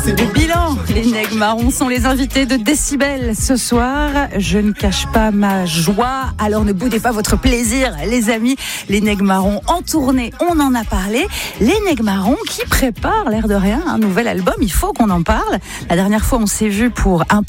Le bilan, les Nègres Marrons sont les invités de Décibel ce soir. Je ne cache pas ma joie, alors ne boudez pas votre plaisir, les amis. Les Nègres Marrons en tournée, on en a parlé. Les Nègres Marrons qui préparent, l'air de rien, un nouvel album, il faut qu'on en parle. La dernière fois, on s'est vu pour un